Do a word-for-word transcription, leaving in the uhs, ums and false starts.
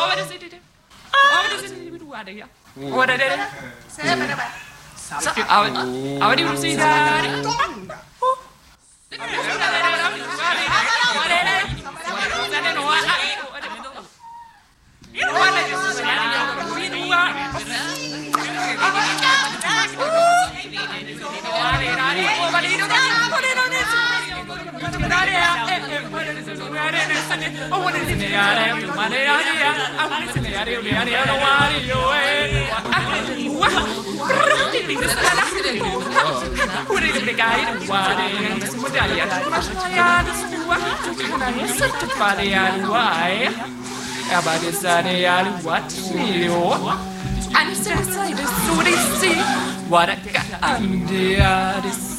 det er det. Åh, det er det, du er det her. Hvor er det det? Så, af det, du siger, der er det. What a